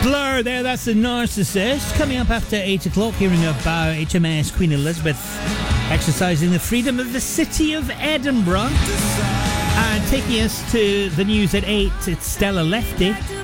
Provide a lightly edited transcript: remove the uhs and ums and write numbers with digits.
Blur there, that's the Narcissist. Coming up after 8 o'clock, hearing about HMS Queen Elizabeth exercising the freedom of the city of Edinburgh. And taking us to the news at 8, it's Stella Lefty.